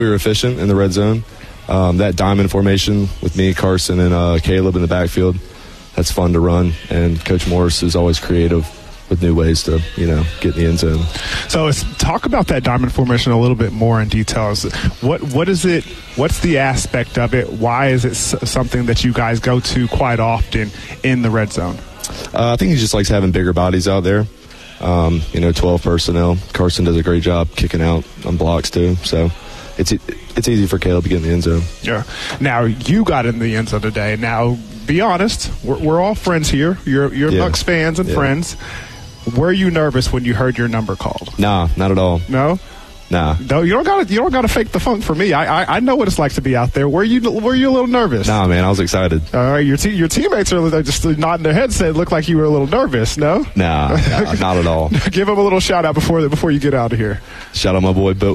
We were efficient in the red zone. That diamond formation with me, Carson, and Caleb in the backfield, that's fun to run. And Coach Morris is always creative with new ways to, get in the end zone. So let's talk about that diamond formation a little bit more in detail. What is it? What's the aspect of it? Why is it something that you guys go to quite often in the red zone? I think he just likes having bigger bodies out there. 12 personnel. Carson does a great job kicking out on blocks too. So it's easy for Caleb to get in the end zone. Yeah. Now you got in the end zone today. Now be honest. We're all friends here. You're Bucks fans and friends. Were you nervous when you heard your number called? Nah, not at all. No? Nah. No, you don't gotta fake the funk for me. I know what it's like to be out there. Were you a little nervous? Nah, man, I was excited. All right, your teammates are just nodding their heads, saying it looked like you were a little nervous. No? Nah, not at all. Give him a little shout out before you get out of here. Shout out my boy Bill.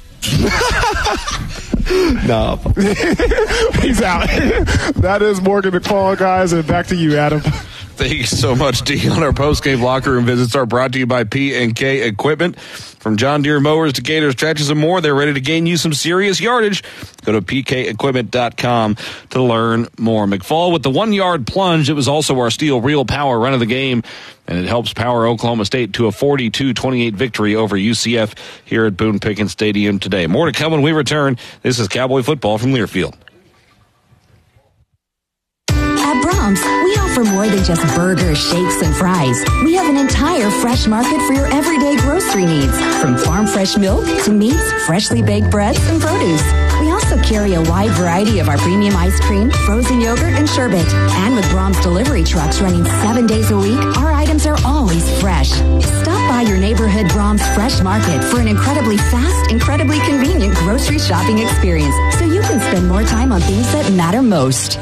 No. He's out. That is Morgan McFall, guys, and back to you, Adam. Thank you so much, D. On our post-game locker room visits are brought to you by P&K Equipment. From John Deere mowers to Gator stretches and more, they're ready to gain you some serious yardage. Go to pkequipment.com to learn more. McFall with the 1-yard plunge. It was also our Steel Real Power run of the game, and it helps power Oklahoma State to a 42-28 victory over UCF here at Boone Pickens Stadium today. More to come when we return. This is Cowboy football from Learfield. At Brahms, we offer more than just burgers, shakes, and fries. We have an entire fresh market for your everyday grocery needs, from farm fresh milk to meats, freshly baked breads, and produce. We also carry a wide variety of our premium ice cream, frozen yogurt, and sherbet. And with Brahms delivery trucks running 7 days a week, our items are always fresh. Stop by your neighborhood Brahms Fresh Market for an incredibly fast, incredibly convenient grocery shopping experience, so you can spend more time on things that matter most.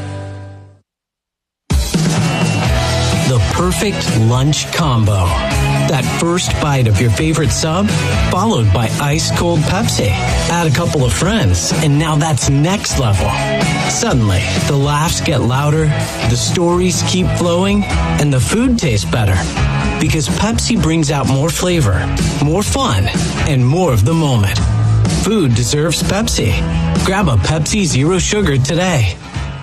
The perfect lunch combo. That first bite of your favorite sub, followed by ice-cold Pepsi. Add a couple of friends, and now that's next level. Suddenly, the laughs get louder, the stories keep flowing, and the food tastes better. Because Pepsi brings out more flavor, more fun, and more of the moment. Food deserves Pepsi. Grab a Pepsi Zero Sugar today.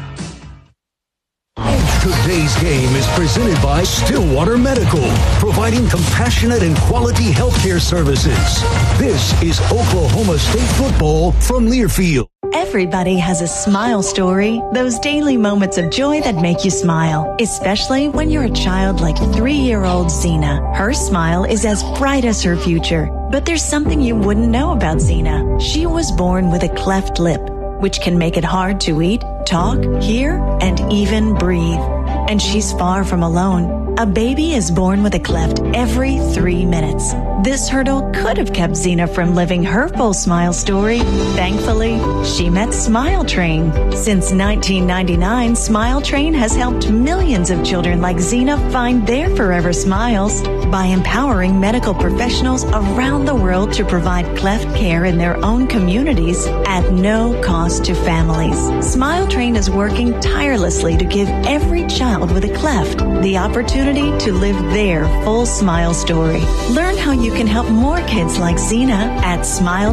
Today's game is presented by Stillwater Medical, providing compassionate and quality healthcare services. This is Oklahoma State football from Learfield. Everybody has a smile story, those daily moments of joy that make you smile, especially when you're a child like 3-year-old Zena. Her smile is as bright as her future, but there's something you wouldn't know about Zena. She was born with a cleft lip, which can make it hard to eat, talk, hear, and even breathe. And she's far from alone. A baby is born with a cleft every 3 minutes. This hurdle could have kept Zena from living her full smile story. Thankfully, she met Smile Train. Since 1999, Smile Train has helped millions of children like Zena find their forever smiles by empowering medical professionals around the world to provide cleft care in their own communities at no cost to families. Smile Train is working tirelessly to give every child with a cleft the opportunity to live their full smile story. Learn how you can help more kids like Zena at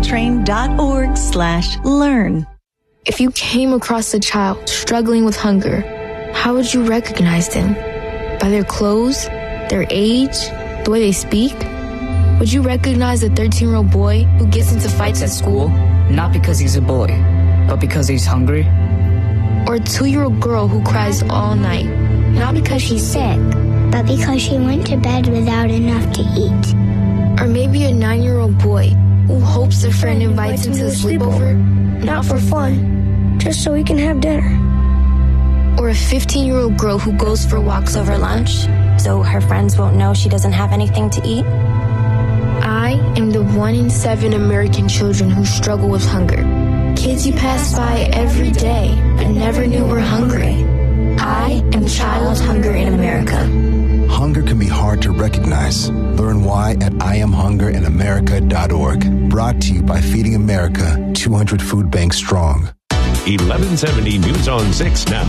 smiletrain.org/learn. If you came across a child struggling with hunger, how would you recognize them? By their clothes, their age, the way they speak? Would you recognize a 13-year-old boy who gets into fights at school? Not because he's a boy, but because he's hungry. Or a 2-year-old girl who cries all night? Not because she's sick, but because she went to bed without enough to eat. Or maybe a 9-year-old boy who hopes a friend invites him to a sleepover? Not for fun, just so we can have dinner. Or a 15-year-old girl who goes for walks over lunch, so her friends won't know she doesn't have anything to eat? I am the 1 in 7 American children who struggle with hunger. Kids you pass by every day but never knew were hungry. I am Child Hunger in America. Hunger can be hard to recognize. Learn why at IamHungerInAmerica.org. Brought to you by Feeding America, 200 food banks strong. 1170 News on 6 now.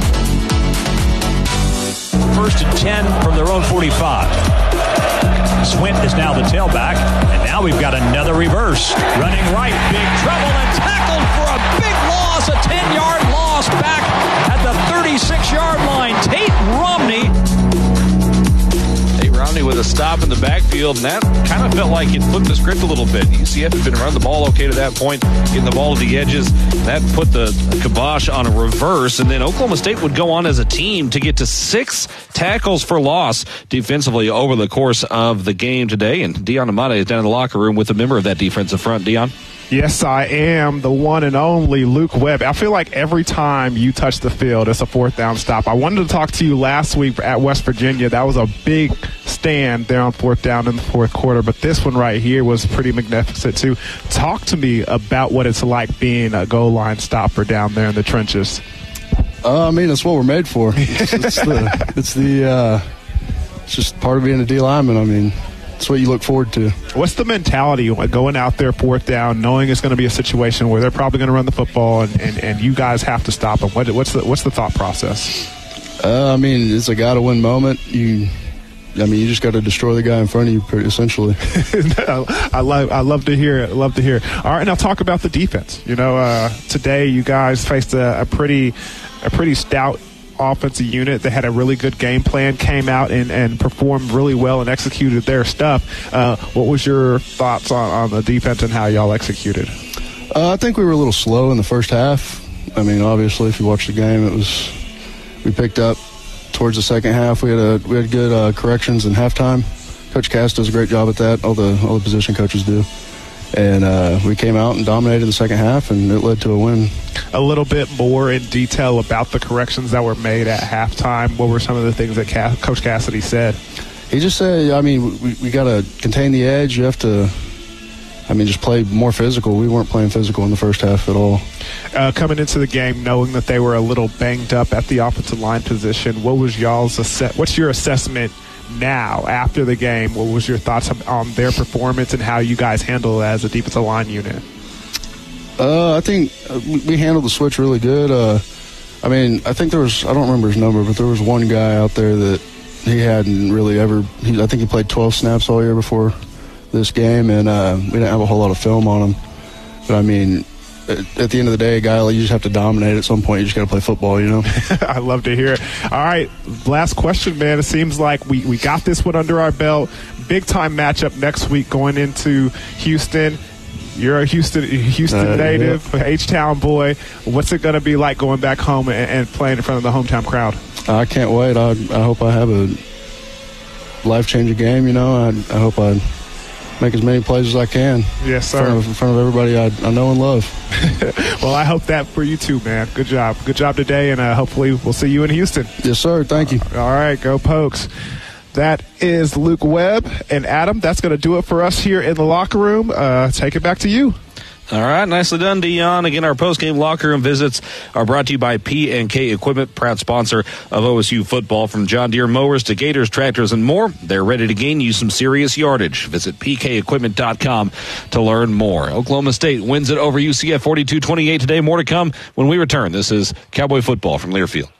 First and 10 from their own 45. Swint is now the tailback, and now we've got another reverse. Running right, big trouble, and tackled for a stop in the backfield, and that kind of felt like it flipped the script a little bit. UCF had been running the ball okay to that point, getting the ball to the edges. That put the kibosh on a reverse, and then Oklahoma State would go on as a team to get to 6 tackles for loss defensively over the course of the game today. And Dion Amata is down in the locker room with a member of that defensive front. Dion? Yes, I am the one and only Luke Webb. I feel like every time you touch the field, it's a 4th down stop. I wanted to talk to you last week at West Virginia. That was a big stand there on 4th down in the 4th quarter, but this one right here was pretty magnificent too. Talk to me about what it's like being a goal line stopper down there in the trenches. I mean, it's what we're made for. It's just part of being a D lineman. I mean, it's what you look forward to. What's the mentality going out there 4th down, knowing it's going to be a situation where they're probably going to run the football and you guys have to stop them? What's the thought process? I mean, it's a gotta-win moment. You just got to destroy the guy in front of you, essentially. I love to hear it. Love to hear it. All right, now talk about the defense. Today you guys faced a pretty stout offensive unit that had a really good game plan, came out and performed really well and executed their stuff. What was your thoughts on the defense and how y'all executed? I think we were a little slow in the first half. I mean, obviously, if you watch the game, we picked up towards the second half. We had good corrections in halftime. Coach Cass does a great job at that. All the position coaches do. And we came out and dominated the second half, and it led to a win. A little bit more in detail about the corrections that were made at halftime. What were some of the things that Coach Cassidy said? He just said, I mean, we got to contain the edge. You have to, just play more physical. We weren't playing physical in the first half at all. Coming into the game, knowing that they were a little banged up at the offensive line position, what's your assessment now after the game? What was your thoughts on their performance and how you guys handle it as a defensive line unit? I think we handled the switch really good. I think I don't remember his number, but there was one guy out there that he hadn't really I think he played 12 snaps all year before this game, and we didn't have a whole lot of film on him. But I mean, at the end of the day, a guy, you just have to dominate at some point. You just got to play football, I love to hear it. All right, last question, man. It seems like we got this one under our belt. Big-time matchup next week going into Houston. You're a Houston native, H-Town boy. What's it going to be like going back home and playing in front of the hometown crowd? I can't wait. I hope I have a life-changing game, I hope I make as many plays as I can. Yes, sir. In front of everybody I know and love. Well, I hope that for you too, man. Good job. Good job today, and hopefully we'll see you in Houston. Yes, sir. Thank you. All right, go Pokes. That is Luke Webb. And Adam, that's going to do it for us here in the locker room. Take it back to you. All right, nicely done, Dion. Again, our post-game locker room visits are brought to you by P&K Equipment, proud sponsor of OSU football. From John Deere mowers to Gators tractors and more, they're ready to gain you some serious yardage. Visit pkequipment.com to learn more. Oklahoma State wins it over UCF 42-28 today. More to come when we return. This is Cowboy football from Learfield.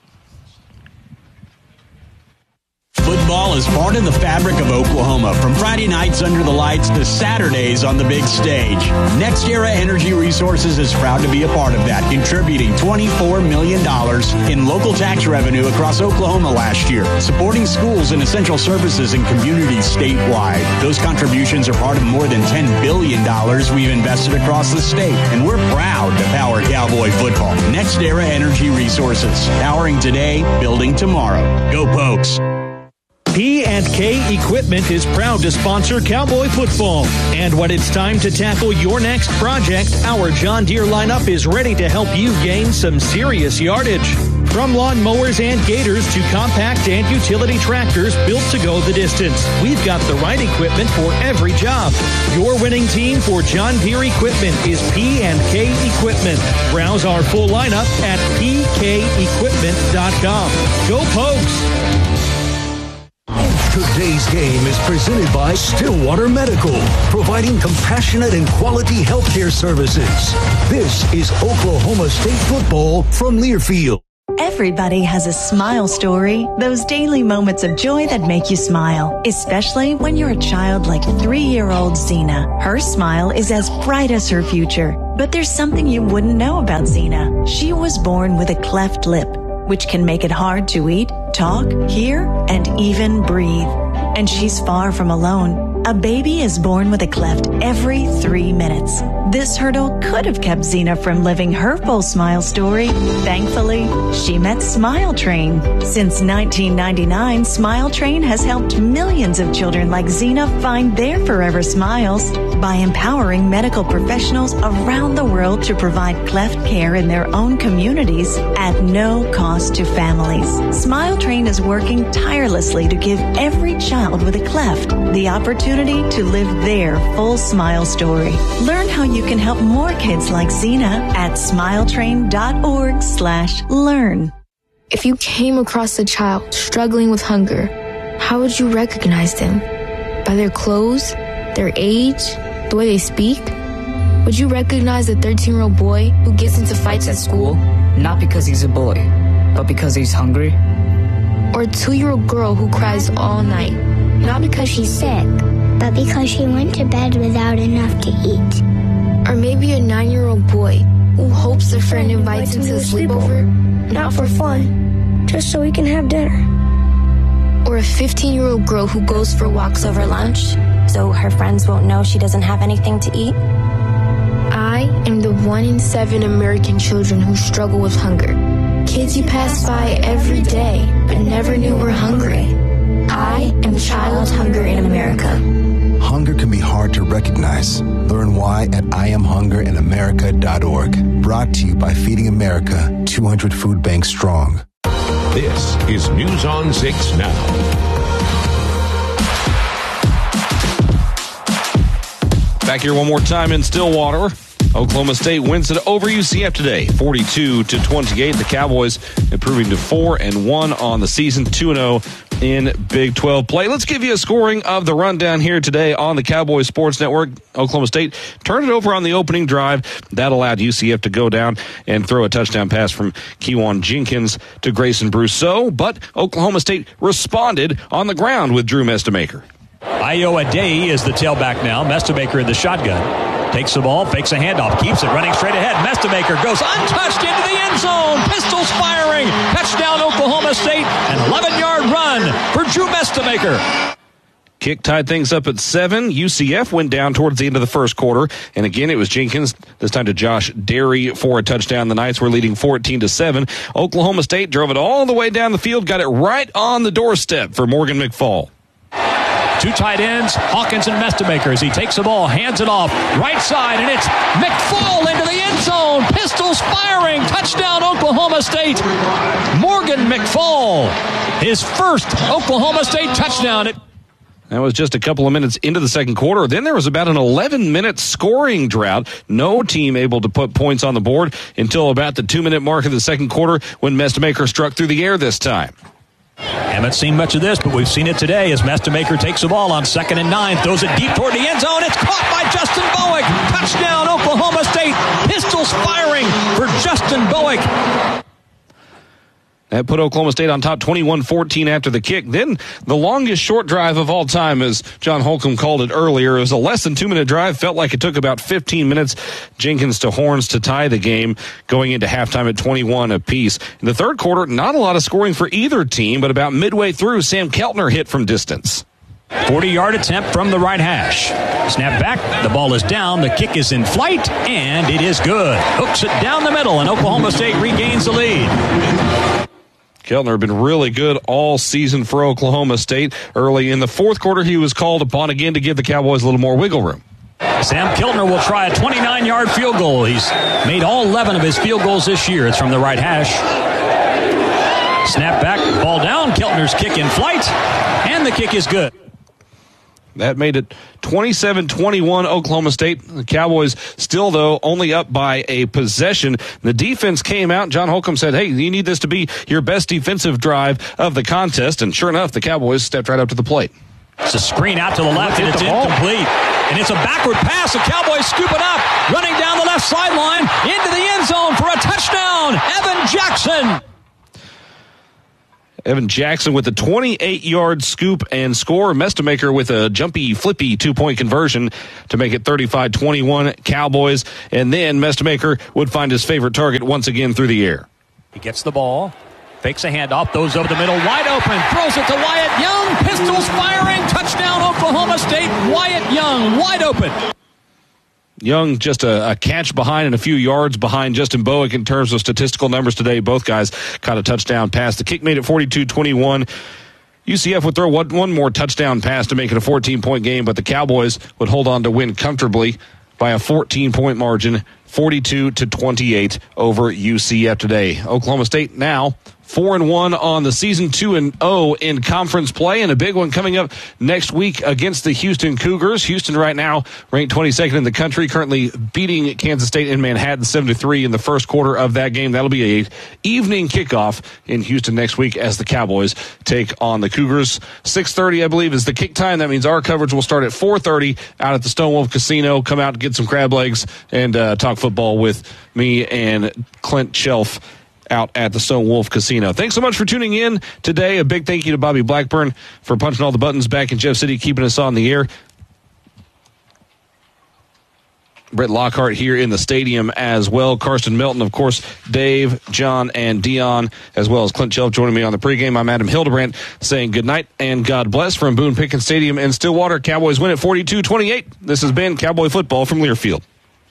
Football is part of the fabric of Oklahoma, from Friday nights under the lights to Saturdays on the big stage. NextEra Energy Resources is proud to be a part of that, contributing $24 million in local tax revenue across Oklahoma last year, supporting schools and essential services and communities statewide. Those contributions are part of more than $10 billion we've invested across the state, and we're proud to power Cowboy football. NextEra Energy Resources, powering today, building tomorrow. Go Pokes! P&K Equipment is proud to sponsor Cowboy football. And when it's time to tackle your next project, our John Deere lineup is ready to help you gain some serious yardage. From lawn mowers and gators to compact and utility tractors built to go the distance, we've got the right equipment for every job. Your winning team for John Deere equipment is P&K Equipment. Browse our full lineup at pkequipment.com. Go Pokes! Today's game is presented by Stillwater Medical, providing compassionate and quality healthcare services. This is Oklahoma State football from Learfield. Everybody has a smile story, those daily moments of joy that make you smile, especially when you're a child like 3-year-old Zena. Her smile is as bright as her future, but there's something you wouldn't know about Zena. She was born with a cleft lip, which can make it hard to eat, talk, hear, and even breathe. and she's far from alone. A baby is born with a cleft every 3 minutes. This hurdle could have kept Zena from living her full smile story. Thankfully, she met Smile Train. Since 1999, Smile Train has helped millions of children like Zena find their forever smiles by empowering medical professionals around the world to provide cleft care in their own communities at no cost to families. Smile Train is working tirelessly to give every child with a cleft the opportunity to live their full smile story. Learn how you can help more kids like Zena at smiletrain.org/learn. If you came across a child struggling with hunger, how would you recognize them? By their clothes, their age, the way they speak? Would you recognize a 13-year-old boy who gets into fights at school? Not because he's a boy, but because he's hungry. Or a 2-year-old girl who cries all night? Not because she's sick, but because she went to bed without enough to eat. Or maybe a 9-year-old boy who hopes their friend invites him to a sleepover? Not for fun, just so we can have dinner. Or a 15-year-old girl who goes for walks over lunch, so her friends won't know she doesn't have anything to eat? I am the 1 in 7 American children who struggle with hunger. Kids you pass by every day, but never knew were hungry. I am child hunger in America. Hunger can be hard to recognize. Learn why at IamHungerInAmerica.org. Brought to you by Feeding America, 200 food banks strong. This is News on 6 Now. Back here one more time in Stillwater. Oklahoma State wins it over UCF today, 42-28. The Cowboys improving to 4-1 on the season, 2-0 in Big 12 play. Let's give you a scoring of the rundown here today on the Cowboys Sports Network. Oklahoma State turned it over on the opening drive. That allowed UCF to go down and throw a touchdown pass from Kewan Jenkins to Grayson Brousseau, but Oklahoma State responded on the ground with Drew Mestemaker. Iowa Day is the tailback now. Mestemaker in the shotgun. Takes the ball, fakes a handoff, keeps it running straight ahead. Mestemaker goes untouched into the end zone. Pistols firing. Touchdown Oklahoma State. An 11-yard run for Drew Mestemaker. Kick tied things up at 7. UCF went down towards the end of the first quarter. And again, it was Jenkins, this time to Josh Derry for a touchdown. The Knights were leading 14-7. Oklahoma State drove it all the way down the field, got it right on the doorstep for Morgan McFall. Two tight ends, Hawkins and Mestemaker, as he takes the ball, hands it off, right side, and it's McFall into the end zone. Pistols firing. Touchdown, Oklahoma State. Morgan McFall, his first Oklahoma State touchdown. That was just a couple of minutes into the second quarter. Then there was about an 11-minute scoring drought. No team able to put points on the board until about the 2-minute mark of the second quarter when Mestemaker struck through the air this time. Haven't seen much of this, but we've seen it today as Mestemaker takes the ball on 2nd and 9, throws it deep toward the end zone. It's caught by Justin Bowick. Touchdown, Oklahoma State. Pistols firing for Justin Bowick. That put Oklahoma State on top 21-14 after the kick. Then the longest short drive of all time, as John Holcomb called it earlier. It was a less than 2-minute drive. Felt like it took about 15 minutes. Jenkins to Horns to tie the game, going into halftime at 21 apiece. In the third quarter, not a lot of scoring for either team, but about midway through, Sam Keltner hit from distance. 40-yard attempt from the right hash. Snap back, the ball is down, the kick is in flight, and it is good. Hooks it down the middle, and Oklahoma State regains the lead. Keltner had been really good all season for Oklahoma State. Early in the fourth quarter, he was called upon again to give the Cowboys a little more wiggle room. Sam Keltner will try a 29-yard field goal. He's made all 11 of his field goals this year. It's from the right hash. Snap back, ball down. Keltner's kick in flight, and the kick is good. That made it 27-21 Oklahoma State. The Cowboys still, though, only up by a possession. The defense came out. John Holcomb said, hey, you need this to be your best defensive drive of the contest. And sure enough, the Cowboys stepped right up to the plate. It's a screen out to the left, and it's incomplete. And it's a backward pass. The Cowboys scoop it up. Running down the left sideline into the end zone for a touchdown. Evan Jackson. Evan Jackson with a 28-yard scoop and score. Mestemaker with a jumpy, flippy two-point conversion to make it 35-21 Cowboys. And then Mestemaker would find his favorite target once again through the air. He gets the ball. Fakes a handoff, throws over the middle, wide open, throws it to Wyatt Young. Pistols firing, touchdown Oklahoma State. Wyatt Young, wide open. Young just a catch behind and a few yards behind Justin Bowick in terms of statistical numbers today. Both guys caught a touchdown pass. The kick made it 42-21. UCF would throw one more touchdown pass to make it a 14-point game, but the Cowboys would hold on to win comfortably by a 14-point margin, 42-28 over UCF today. Oklahoma State now 4-1 on the season, 2-0 in conference play, and a big one coming up next week against the Houston Cougars. Houston right now ranked 22nd in the country, currently beating Kansas State in Manhattan 7-3 in the first quarter of that game. That'll be a evening kickoff in Houston next week as the Cowboys take on the Cougars. 6:30, I believe, is the kick time. That means our coverage will start at 4:30 out at the Stone Wolf Casino. Come out and get some crab legs and talk football with me and Clint Shelf out at the Stone Wolf Casino. Thanks so much for tuning in today. A big thank you to Bobby Blackburn for punching all the buttons back in Jeff City, keeping us on the air. Brett Lockhart here in the stadium as well. Karsten Melton, of course, Dave, John, and Dion, as well as Clint Shelf joining me on the pregame. I'm Adam Hildebrandt saying good night and God bless from Boone Pickens Stadium in Stillwater. Cowboys win at 42-28. This has been Cowboy Football from Learfield.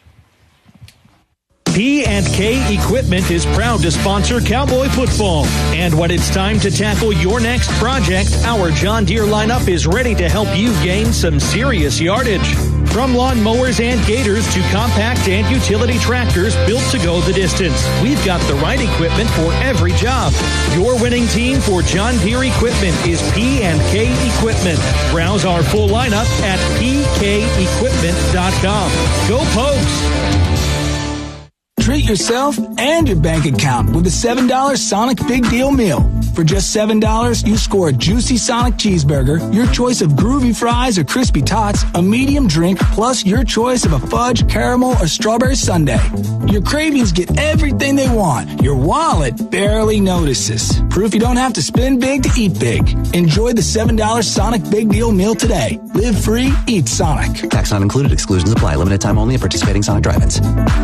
P&K Equipment is proud to sponsor Cowboy Football. And when it's time to tackle your next project, our John Deere lineup is ready to help you gain some serious yardage. From lawn mowers and gators to compact and utility tractors built to go the distance, we've got the right equipment for every job. Your winning team for John Deere equipment is P&K Equipment. Browse our full lineup at pkequipment.com. Go Pokes! Treat yourself and your bank account with a $7 Sonic Big Deal Meal. For just $7, you score a juicy Sonic cheeseburger, your choice of groovy fries or crispy tots, a medium drink, plus your choice of a fudge, caramel, or strawberry sundae. Your cravings get everything they want. Your wallet barely notices. Proof you don't have to spend big to eat big. Enjoy the $7 Sonic Big Deal Meal today. Live free, eat Sonic. Tax not included. Exclusions apply. Limited time only at participating Sonic drive-ins.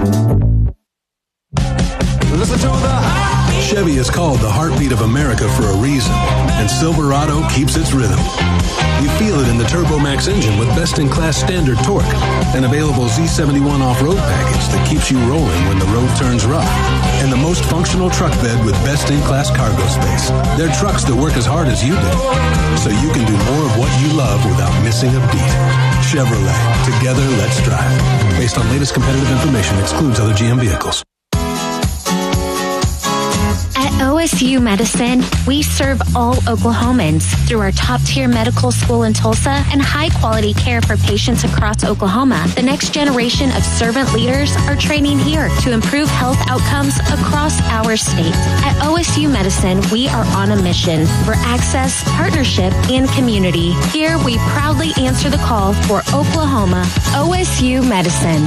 Listen to the heartbeat. Chevy is called the heartbeat of America for a reason, and Silverado keeps its rhythm. You feel it in the Turbo Max engine with best-in-class standard torque, an available Z71 off-road package that keeps you rolling when the road turns rough, and the most functional truck bed with best-in-class cargo space. They're trucks that work as hard as you do, so you can do more of what you love without missing a beat. Chevrolet. Together, let's drive. Based on latest competitive information, excludes other GM vehicles. At OSU Medicine, we serve all Oklahomans through our top-tier medical school in Tulsa and high-quality care for patients across Oklahoma. The next generation of servant leaders are training here to improve health outcomes across our state. At OSU Medicine, we are on a mission for access, partnership, and community. Here, we proudly answer the call for Oklahoma. OSU Medicine.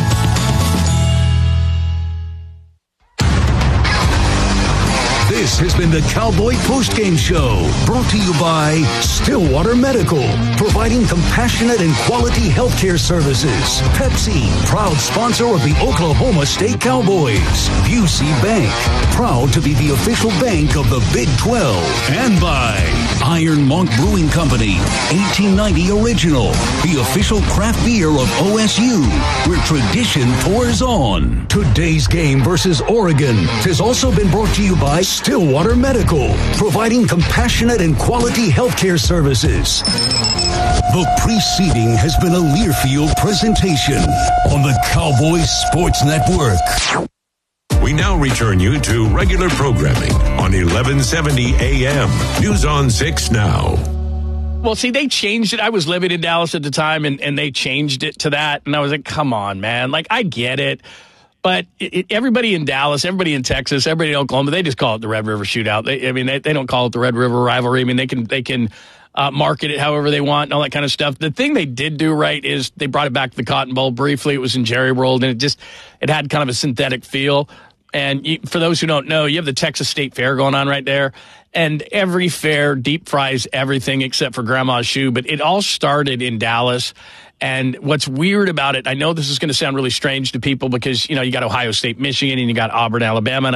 This has been the Cowboy Postgame Show, brought to you by Stillwater Medical, providing compassionate and quality healthcare services. Pepsi, proud sponsor of the Oklahoma State Cowboys. Busey Bank, proud to be the official bank of the Big 12. And by Iron Monk Brewing Company, 1890 Original, the official craft beer of OSU, where tradition pours on. Today's game versus Oregon has also been brought to you by Stillwater Medical, providing compassionate and quality healthcare services. The preceding has been a Learfield presentation on the Cowboys Sports Network. We now return you to regular programming on 1170 AM. News on 6 Now. Well, see, they changed it. I was living in Dallas at the time, and they changed it to that. And I was like, come on, man. Like, I get it. But everybody in Dallas, everybody in Texas, everybody in Oklahoma, they just call it the Red River Shootout. They don't call it the Red River Rivalry. I mean, they can market it however they want and all that kind of stuff. The thing they did do right is they brought it back to the Cotton Bowl briefly. It was in Jerry World, and it had kind of a synthetic feel. And for those who don't know, you have the Texas State Fair going on right there. And every fair deep fries everything except for Grandma's shoe. But it all started in Dallas. And what's weird about it, I know this is going to sound really strange to people because, you got Ohio State, Michigan, and you got Auburn, Alabama.